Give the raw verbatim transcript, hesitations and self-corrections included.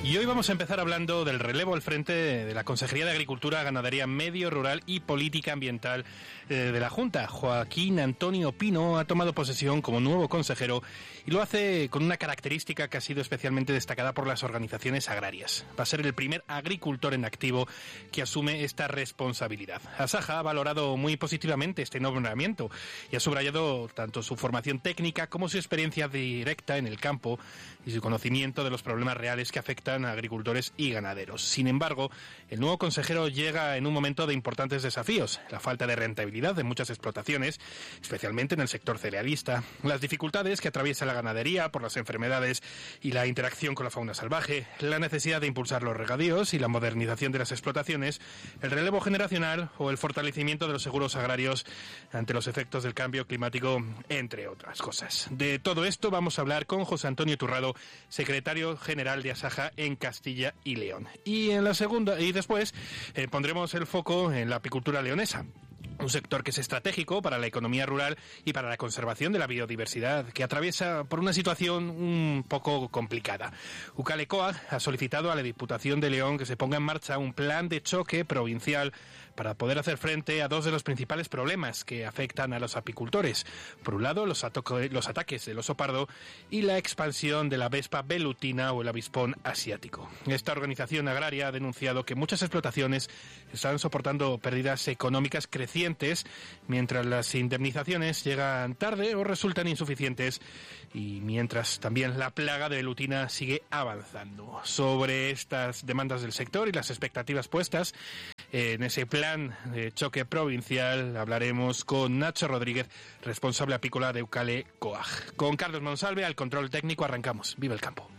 Y hoy vamos a empezar hablando del relevo al frente de la Consejería de Agricultura, Ganadería, Medio Rural y Política Ambiental de la Junta. Joaquín Antonio Pino ha tomado posesión como nuevo consejero y lo hace con una característica que ha sido especialmente destacada por las organizaciones agrarias. Va a ser el primer agricultor en activo que asume esta responsabilidad. Asaja ha valorado muy positivamente este nombramiento y ha subrayado tanto su formación técnica como su experiencia directa en el campo y su conocimiento de los problemas reales que afectan a agricultores y ganaderos. Sin embargo, el nuevo consejero llega en un momento de importantes desafíos: la falta de rentabilidad de muchas explotaciones, especialmente en el sector cerealista, las dificultades que atraviesa la ganadería por las enfermedades y la interacción con la fauna salvaje, la necesidad de impulsar los regadíos y la modernización de las explotaciones, el relevo generacional o el fortalecimiento de los seguros agrarios ante los efectos del cambio climático, entre otras cosas. De todo esto vamos a hablar con José Antonio Turrado, secretario general de Asaja en Castilla y León. Y en la segunda y después eh, pondremos el foco en la apicultura leonesa, un sector que es estratégico para la economía rural y para la conservación de la biodiversidad, que atraviesa por una situación un poco complicada. Ucale Coag ha solicitado a la Diputación de León que se ponga en marcha un plan de choque provincial para poder hacer frente a dos de los principales problemas que afectan a los apicultores. Por un lado, los, los ataques del oso pardo y la expansión de la vespa velutina o el avispón asiático. Esta organización agraria ha denunciado que muchas explotaciones están soportando pérdidas económicas crecientes, mientras las indemnizaciones llegan tarde o resultan insuficientes, y mientras también la plaga de velutina sigue avanzando. Sobre estas demandas del sector y las expectativas puestas en ese plan de choque provincial hablaremos con Nacho Rodríguez, responsable apícola de Ucale Coag. Con Carlos Monsalve al control técnico arrancamos. ¡Viva el campo!